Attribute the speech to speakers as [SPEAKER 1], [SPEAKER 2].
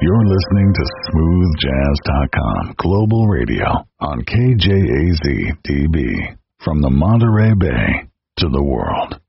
[SPEAKER 1] You're listening to SmoothJazz.com Global Radio on KJAZ-DB. From the Monterey Bay to the world.